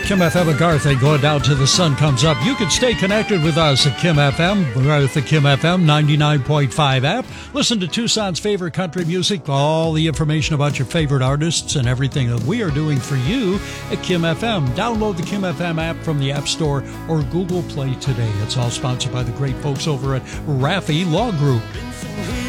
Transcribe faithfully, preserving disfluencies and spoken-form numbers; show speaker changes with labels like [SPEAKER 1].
[SPEAKER 1] Kim F M and Garth ain't going down till the sun comes up. You can stay connected with us at Kim F M, with the Kim F M ninety-nine point five app. Listen to Tucson's favorite country music, all the information about your favorite artists, and everything that we are doing for you at Kim F M. Download the Kim F M app from the App Store or Google Play today. It's all sponsored by the great folks over at Raffi Law Group.